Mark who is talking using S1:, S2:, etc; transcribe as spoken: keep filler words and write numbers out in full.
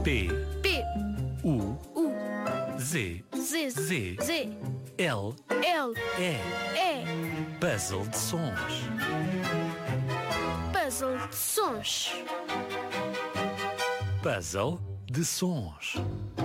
S1: P,
S2: P,
S1: U,
S2: U,
S1: Z,
S2: Z,
S1: Z,
S2: Z,
S1: L,
S2: L,
S1: E.
S2: E.
S1: Puzzle de sons.
S2: Puzzle de sons.
S1: Puzzle de sons.